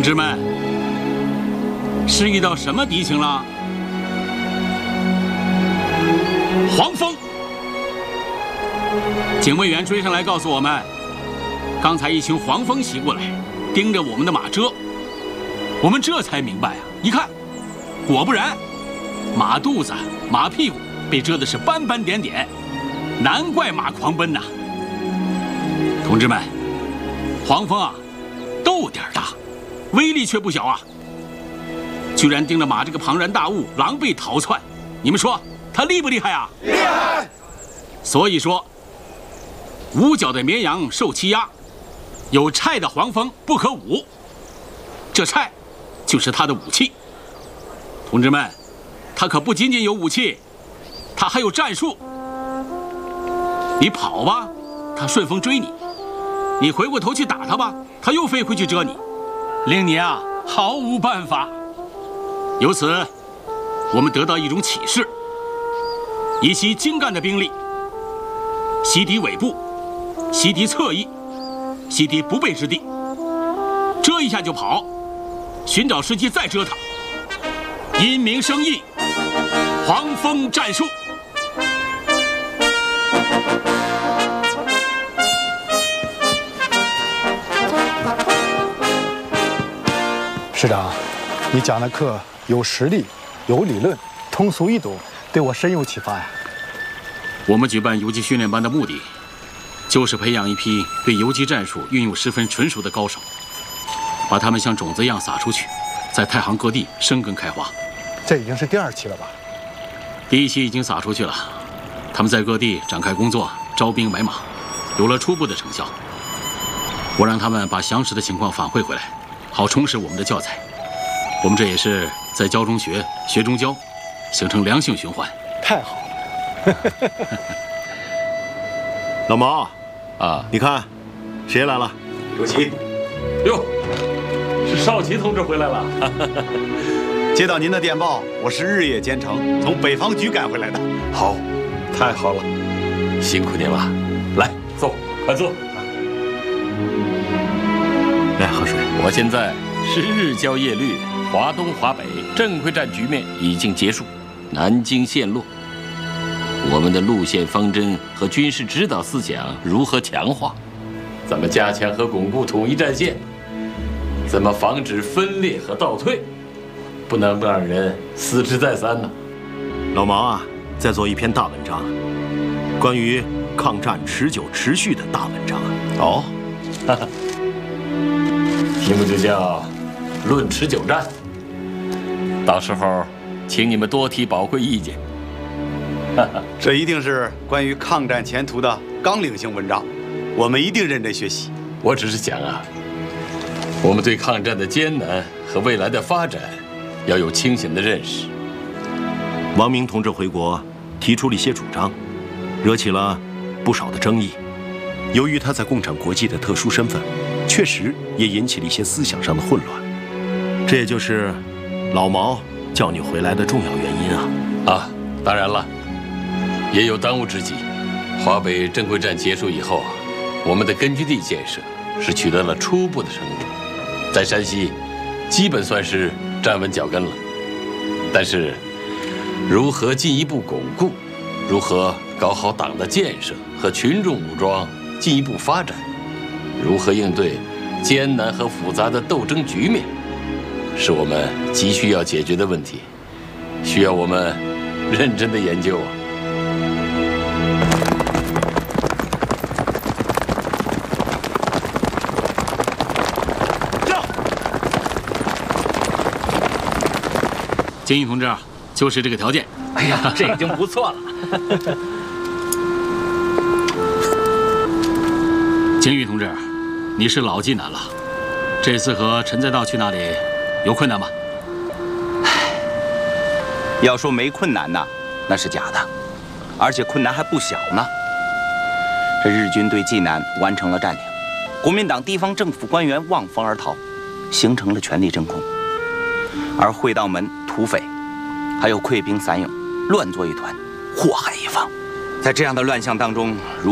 志们，是遇到什么敌情了？黄蜂！警卫员追上来告诉我们，刚才一群黄蜂袭过来，盯着我们的马遮。我们这才明白啊！一看，果不然，马肚子、马屁股被遮的是斑斑点点，难怪马狂奔呐！同志们，黄蜂啊，豆点大，威力却不小啊！居然盯着马这个庞然大物，狼狈逃窜。你们说他厉不厉害啊？ 厉害！ 所以说，无角的绵羊受欺压，有钗的黄蜂不可侮。这钗就是他的武器。同志们，他可不仅仅有武器，他还有战术。你跑吧，他顺风追你；你回过头去打他吧，他又飞回去蛰你，令你啊毫无办法。由此，我们得到一种启示：以其精干的兵力，袭敌尾部，袭敌侧翼，袭敌不备之地，遮一下就跑，寻找时机再折腾。因名生义，黄蜂战术。 师长，你讲的课有实力，有理论，通俗易懂，对我深有启发呀。 我们举办游击训练班的目的，就是培养一批对游击战术运用十分纯熟的高手，把他们像种子一样撒出去，在太行各地生根开花。 这已经是第2期了吧？ 第1期已经撒出去了，他们在各地展开工作，招兵买马，有了初步的成效。我让他们把详实的情况反馈回来，好充实我们的教材。我们这也是在教中学，学中教，形成良性循环。 太好了！ 老毛啊， 你看，谁来了？ 刘琦。 哟，是少奇同志回来了。 接到您的电报，我是日夜兼程，从北方局赶回来的。 好，太好了，辛苦您了。来，坐，快坐。 来喝水。 我现在是日交夜虑，华东、华北正规战局面已经结束，南京陷落。我们的路线方针和军事指导思想如何强化？怎么加强和巩固统一战线？怎么防止分裂和倒退？不能让人思之再三呢。 老毛啊，在做一篇大文章，关于抗战持久持续的大文章。 哦， 题目就叫《论持久战》。到时候，请你们多提宝贵意见。 这一定是关于抗战前途的纲领性文章，我们一定认真学习。 我只是想啊，我们对抗战的艰难和未来的发展要有清醒的认识。 王明同志回国提出了一些主张，惹起了不少的争议。由于他在共产国际的特殊身份，确实也引起了一些思想上的混乱。这也就是老毛叫你回来的重要原因啊！ 啊，当然了，也有当务之急。华北正规战结束以后，我们的根据地建设是取得了初步的成果，在山西基本算是站稳脚跟了。但是，如何进一步巩固，如何搞好党的建设和群众武装进一步发展，如何应对艰难和复杂的斗争局面，是我们急需要解决的问题，需要我们认真的研究啊。 金玉同志，就是这个条件。 哎呀，这已经不错了。 金玉同志，你是老济南了，这次和陈再道去那里有困难吗？ 要说没困难呐，那是假的，而且困难还不小呢。这日军对济南完成了占领，国民党地方政府官员望风而逃，形成了权力真空。而会道门土匪还有溃兵散勇，乱作一团，祸害一方。在这样的乱象当中，如